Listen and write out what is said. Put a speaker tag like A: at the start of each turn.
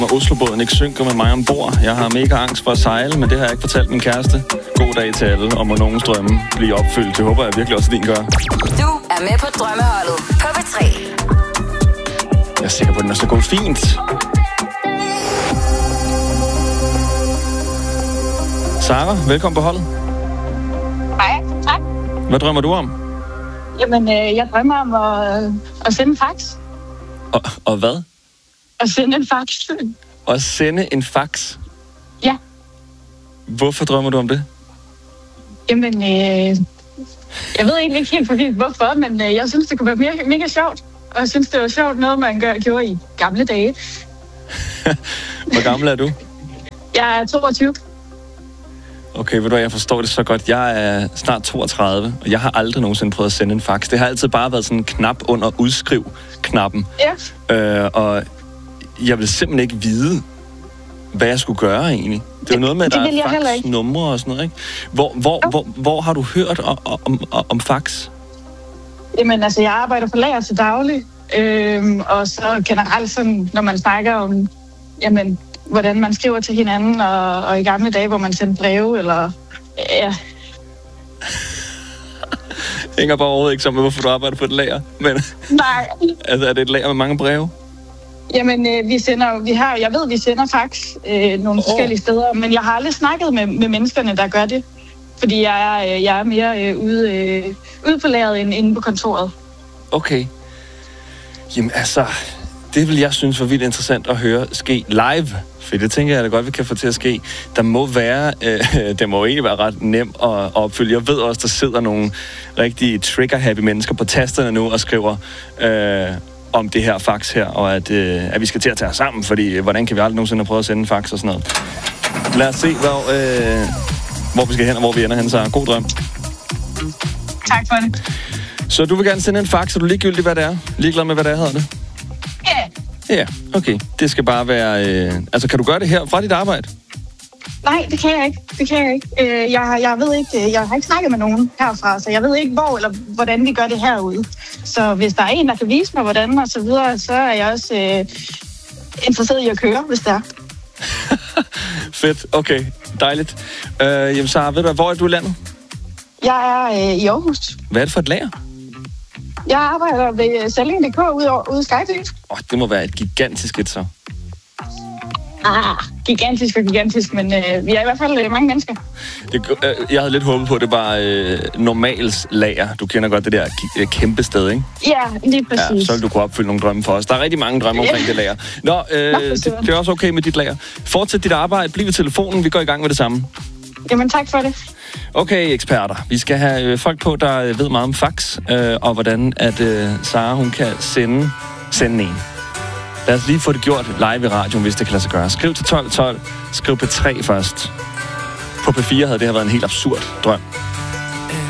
A: Når Oslobåden ikke synker med mig ombord. Jeg har mega angst for at sejle, men det har jeg ikke fortalt min kæreste. God dag til alle, og må nogens drømme blive opfyldt. Det håber jeg virkelig også, din gør.
B: Du er med på drømmeholdet på P3.
A: Jeg er sikker på, at den også går fint. Sara, velkommen på holdet.
C: Hej, tak.
A: Hvad drømmer du om?
C: Jamen, jeg drømmer om at sende en fax.
A: Og hvad?
C: At sende en fax.
A: At sende en fax?
C: Ja.
A: Hvorfor drømmer du om det?
C: Jamen, jeg ved egentlig ikke helt præcis hvorfor, men jeg synes, det kunne være mega sjovt. Og jeg synes, det var sjovt noget, man gjorde i gamle dage.
A: Hvor gammel er du?
C: Jeg er 22.
A: Okay, ved du hvad, jeg forstår det så godt. Jeg er snart 32, og jeg har aldrig nogensinde prøvet at sende en fax. Det har altid bare været sådan en knap under udskriv-knappen.
C: Ja.
A: Og jeg vil simpelthen ikke vide, hvad jeg skulle gøre egentlig. Det er jo noget med, at der er fax-numre og sådan noget, ikke? Hvor har du hørt om fax?
C: Jamen, altså, jeg arbejder på lager til daglig. Og så generelt sådan, når man snakker om, jamen, hvordan man skriver til hinanden, og i gamle dage, hvor man sendte breve, eller... Ja.
A: Hænger bare overhovedet ikke sammen med, hvorfor du arbejder på et lager. Men,
C: nej.
A: Altså, er det et lager med mange breve?
C: Jamen, vi sender fax nogle forskellige steder, men jeg har aldrig snakket med menneskerne, der gør det. Fordi jeg er mere ude på lageret end inde på kontoret.
A: Okay. Jamen altså, det vil jeg synes var vildt interessant at høre ske live. For det tænker jeg da godt, vi kan få til at ske. Der må være, det må egentlig være ret nemt at opfylde. Jeg ved også, der sidder nogle rigtig trigger-happy mennesker på tasterne nu og skriver om det her fax her, og at vi skal til at tage os sammen, fordi hvordan kan vi aldrig nogensinde prøve at sende en fax og sådan noget. Lad os se, hvor vi skal hen og hvor vi ender hen, så god drøm.
C: Tak for det.
A: Så du vil gerne sende en fax, så du er ligegyldig, hvad det er? Ligeglad med, hvad det er, hedder det?
C: Ja.
A: Ja, okay. Det skal bare være... altså, kan du gøre det her fra dit arbejde?
C: Nej, det kan jeg ikke. Jeg ved ikke... Jeg har ikke snakket med nogen herfra, så jeg ved ikke, hvor eller hvordan vi gør det herude. Så hvis der er en, der kan vise mig, hvordan og så videre, så er jeg også interesseret i at køre, hvis det er.
A: Fedt. Okay. Dejligt. Jamen, så ved du, hvor er du i landet?
C: Jeg er i Aarhus.
A: Hvad er det for et lager?
C: Jeg arbejder ved Selling.dk ude i Skyby.
A: Det må være et gigantisk et, så.
C: Gigantisk, men vi er i hvert fald mange mennesker.
A: Jeg havde lidt håbet på, at det var normals lager. Du kender godt det der kæmpe sted, ikke?
C: Ja, lige præcis.
A: Ja, så vil du kunne opfylde nogle drømme for os. Der er rigtig mange drømme omkring det lager. Nå, det er også okay med dit lager. Fortsæt dit arbejde, bliv ved telefonen, vi går i gang med det samme.
C: Jamen, tak for det.
A: Okay, eksperter. Vi skal have folk på, der ved meget om fax, og hvordan at Sara, hun kan sende en. Lad os lige få det gjort live i radioen, hvis det kan lade sig gøre. Skriv til 1212. Skriv P3 først. På P4 havde det her været en helt absurd drøm.